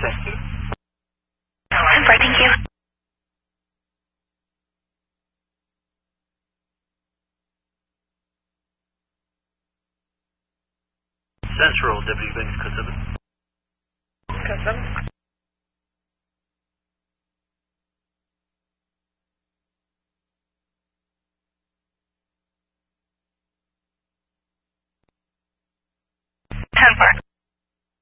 Thank you. Super, thank you. Central, W Banks, code 7.